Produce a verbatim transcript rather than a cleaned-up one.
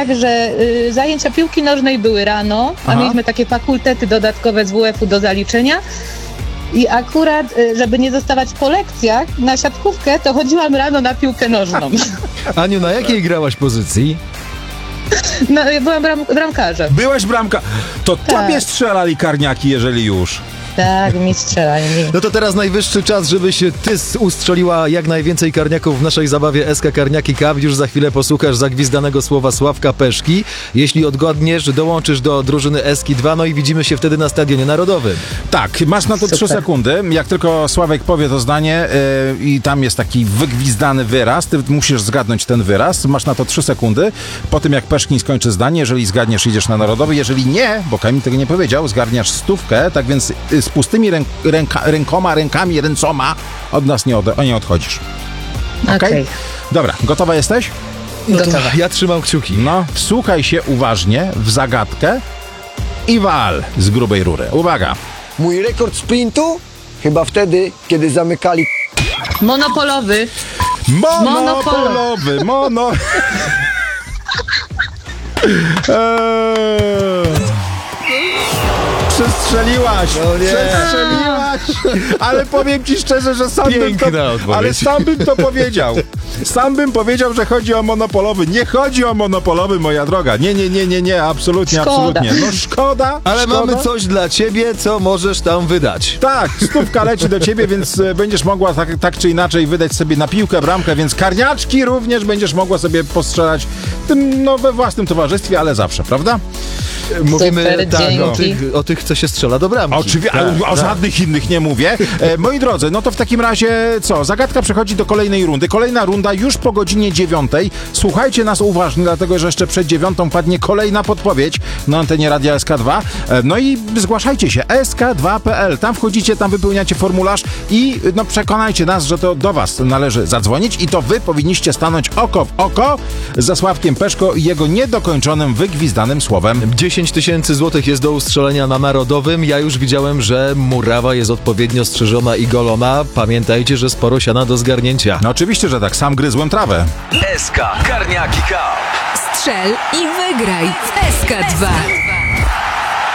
tak, że y, zajęcia piłki nożnej były rano, a Aha. mieliśmy takie fakultety dodatkowe z W F-u do zaliczenia. I akurat, y, żeby nie zostawać po lekcjach na siatkówkę, to chodziłam rano na piłkę nożną. Aniu, na jakiej grałaś pozycji? No, ja byłam bram, bramkarzem. Byłaś bramka. To Tak. tobie strzelali karniaki, jeżeli już. Tak, mi strzelali. No to teraz najwyższy czas, żebyś ty ustrzeliła jak najwięcej karniaków w naszej zabawie S K Karniaki Cup. Już za chwilę posłuchasz zagwizdanego słowa Sławka Peszki. Jeśli odgadniesz, dołączysz do drużyny Eski dwa, no i widzimy się wtedy na Stadionie Narodowym. Tak, masz na to Super. trzy sekundy. Jak tylko Sławek powie to zdanie yy, i tam jest taki wygwizdany wyraz, ty musisz zgadnąć ten wyraz. Masz na to trzy sekundy. Po tym jak Peszkin skończy zdanie, jeżeli zgadniesz, idziesz na Narodowy. Jeżeli nie, bo Kamil tego nie powiedział, zgarniasz stówkę, tak więc y, z pustymi ręk, ręka, rękoma, rękami, ręcoma od nas nie, od, nie odchodzisz. Okej? Okej. Dobra, gotowa jesteś? No to Gotowa. ja trzymam kciuki. No, wsłuchaj się uważnie w zagadkę i wal z grubej rury. Uwaga! Mój rekord sprintu? Chyba wtedy, kiedy zamykali Monopolowy. Monopolowy, mono... eee... Przestrzeliłaś! No nie. Przestrzeliłaś! Ale powiem ci szczerze, że sam bym Piękna to... odpowiedź. Ale sam bym to powiedział. Sam bym powiedział, że chodzi o monopolowy. Nie chodzi o monopolowy, moja droga. Nie, nie, nie, nie, nie, absolutnie, Szkoda. absolutnie. No szkoda, Ale szkoda. mamy coś dla ciebie, co możesz tam wydać. Tak, stówka leci do ciebie, więc e, będziesz mogła tak, tak czy inaczej wydać sobie na piłkę, bramkę, więc karniaczki również będziesz mogła sobie postrzelać tym, no, we własnym towarzystwie, ale zawsze, prawda? Mówimy Super, tak, o dzięki. tych, o tych, co się strzela do bramki. Oczywiście, Tak, o tak. żadnych innych nie mówię. E, moi drodzy, no to w takim razie co? Zagadka przechodzi do kolejnej rundy. Kolejna runda już po godzinie dziewiątej. Słuchajcie nas uważnie, dlatego że jeszcze przed dziewiątą padnie kolejna podpowiedź na antenie Radia S K dwa. E, no i zgłaszajcie się S K dwa kropka P L. Tam wchodzicie, tam wypełniacie formularz i no przekonajcie nas, że to do was należy zadzwonić i to wy powinniście stanąć oko w oko ze Sławkiem Peszko i jego niedokończonym, wygwizdanym słowem. dziesięć tysięcy złotych jest do ustrzelenia na Narodowym. Ja już widziałem, że murawa jest odpowiednio strzyżona i golona. Pamiętajcie, że sporo siana do zgarnięcia. No oczywiście, że tak. Sam gryzłem trawę. S K Karniaki Cup. Strzel i wygraj w S K dwa.